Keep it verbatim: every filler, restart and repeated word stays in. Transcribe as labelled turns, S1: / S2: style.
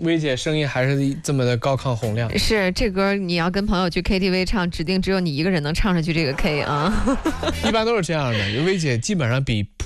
S1: 薇姐声音还是这么的高亢洪亮。
S2: 是，这歌你要跟朋友去 K T V 唱，指定只有你一个人能唱上去这个 K 啊。
S1: 一般都是这样的，薇姐基本上比